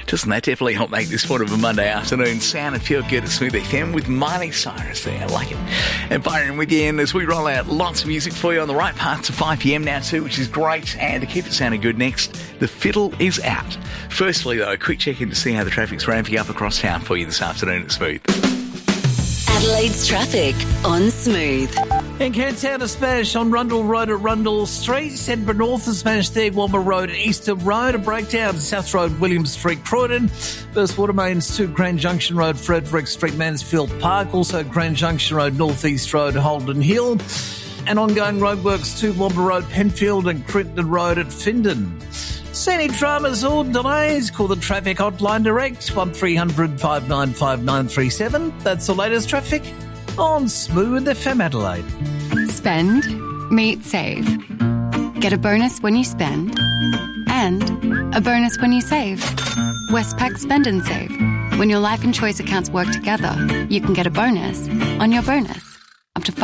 Doesn't that definitely help make this sort of a Monday afternoon sound and feel good at Smooth FM with Miley Cyrus there? I like it. And Byron with you, and as we roll out lots of music for you on the right path to 5 p.m. now too, which is great. And to keep it sounding good next, The Fiddle is out. Firstly though, a quick check in to see how the traffic's ramping up across town for you this afternoon at Smooth. Adelaide's traffic on Smooth. In Cairntown, a smash on Rundle Road at Rundle Street. Sedbergh North, a smash there. Walmer Road at Easter Road. A breakdown at South Road, William Street, Croydon. Burst water mains to Grand Junction Road, Frederick Street, Mansfield Park. Also Grand Junction Road, North East Road, Holden Hill. And ongoing roadworks to Walmer Road, Penfield and Crittenden Road at Findon. See any dramas or delays? Call the traffic hotline direct, 1300 595 937. That's the latest traffic on Smooth FM Adelaide. Spend, meet, save. Get a bonus when you spend and a bonus when you save. Westpac Spend and Save. When your life and choice accounts work together, you can get a bonus on your bonus, up to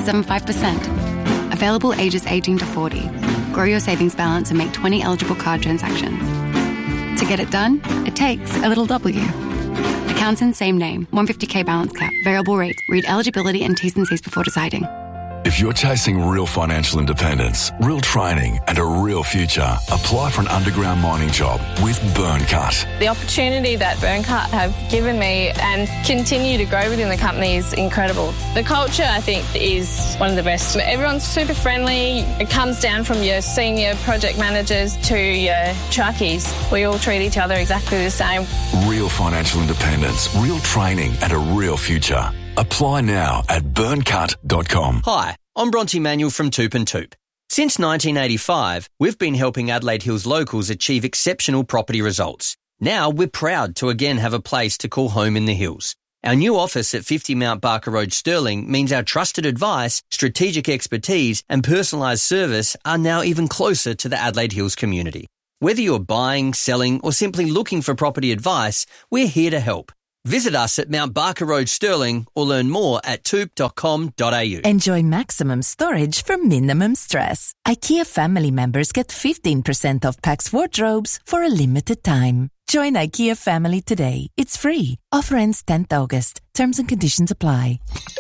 5.75%. Available ages 18 to 40. Grow your savings balance and make 20 eligible card transactions. To get it done, it takes a little W. Accounts in same name, 150k balance cap, variable rate. Read eligibility and T's and C's before deciding. If you're chasing real financial independence, real training and a real future, apply for an underground mining job with Burncut. The opportunity that Burncut have given me and continue to grow within the company is incredible. The culture, I think, is one of the best. Everyone's super friendly. It comes down from your senior project managers to your truckies. We all treat each other exactly the same. Real financial independence, real training and a real future. Apply now at burncut.com. Hi, I'm Bronte Manuel from Toop and Toop. Since 1985, we've been helping Adelaide Hills locals achieve exceptional property results. Now we're proud to again have a place to call home in the hills. Our new office at 50 Mount Barker Road, Stirling, means our trusted advice, strategic expertise and personalised service are now even closer to the Adelaide Hills community. Whether you're buying, selling or simply looking for property advice, we're here to help. Visit us at Mount Barker Road, Stirling, or learn more at toop.com.au. Enjoy maximum storage for minimum stress. IKEA family members get 15% off PAX wardrobes for a limited time. Join IKEA family today. It's free. Offer ends 10th August. Terms and conditions apply.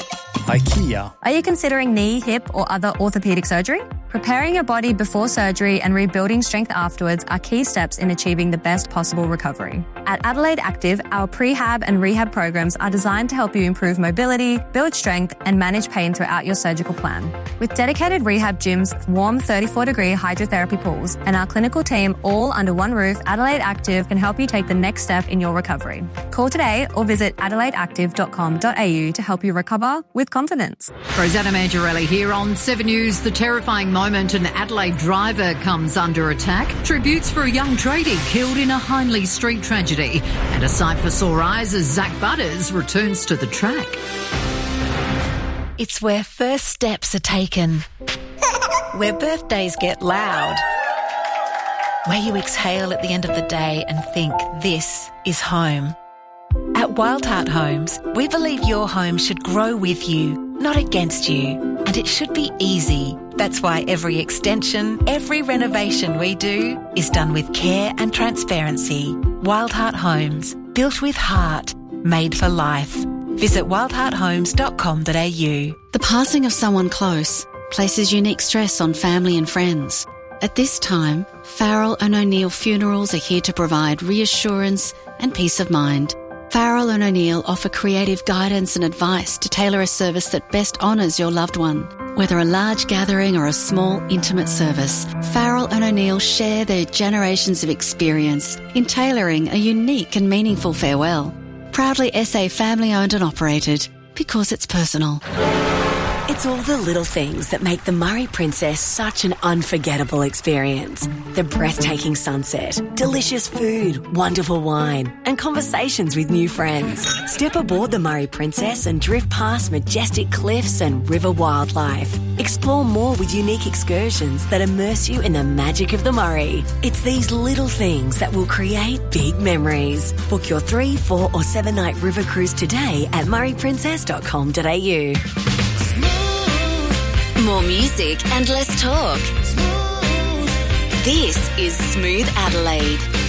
IKEA. Are you considering knee, hip or other orthopaedic surgery? Preparing your body before surgery and rebuilding strength afterwards are key steps in achieving the best possible recovery. At Adelaide Active, our prehab and rehab programs are designed to help you improve mobility, build strength and manage pain throughout your surgical plan. With dedicated rehab gyms, warm 34-degree hydrotherapy pools and our clinical team all under one roof, Adelaide Active can help you take the next step in your recovery. Call today or visit adelaideactive.com.au to help you recover with confidence. Rosanna Mangiarelli here on 7 News. The terrifying moment an Adelaide driver comes under attack. Tributes for a young tradie killed in a Hindley Street tragedy. And a sight for sore eyes as Zach Butters returns to the track. It's where first steps are taken. Where birthdays get loud. Where you exhale at the end of the day and think, this is home. At Wildheart Homes, we believe your home should grow with you, not against you. And it should be easy. That's why every extension, every renovation we do is done with care and transparency. Wildheart Homes, built with heart, made for life. Visit wildhearthomes.com.au. The passing of someone close places unique stress on family and friends. At this time, Farrell and O'Neill Funerals are here to provide reassurance and peace of mind. Farrell and O'Neill offer creative guidance and advice to tailor a service that best honours your loved one. Whether a large gathering or a small, intimate service, Farrell and O'Neill share their generations of experience in tailoring a unique and meaningful farewell. Proudly SA family-owned and operated, because it's personal. It's all the little things that make the Murray Princess such an unforgettable experience. The breathtaking sunset, delicious food, wonderful wine, and conversations with new friends. Step aboard the Murray Princess and drift past majestic cliffs and river wildlife. Explore more with unique excursions that immerse you in the magic of the Murray. It's these little things that will create big memories. Book your 3, 4 or 7 night river cruise today at murrayprincess.com.au. More music and less talk. This is Smooth Adelaide.